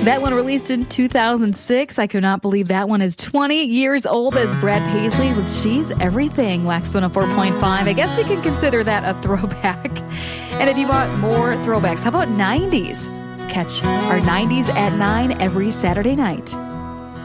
That one released in 2006. I could not believe that one is 20 years old as Brad Paisley with She's Everything. Wax 104.5. I guess we can consider that a throwback. And if you want more throwbacks, how about 90s? Catch our 90s at 9 every Saturday night.